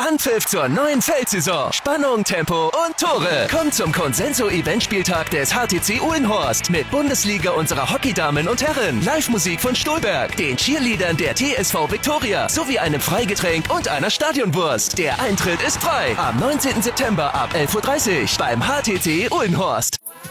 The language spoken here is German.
Anpfiff zur neuen Feldsaison. Spannung, Tempo und Tore. Kommt zum Consenso-Eventspieltag des HTC Uhlenhorst mit Bundesliga unserer Hockeydamen und Herren, Live-Musik von Stolberg, den Cheerleadern der TSV Viktoria sowie einem Freigetränk und einer Stadionwurst. Der Eintritt ist frei. Am 19. September ab 11:30 Uhr beim HTC Uhlenhorst.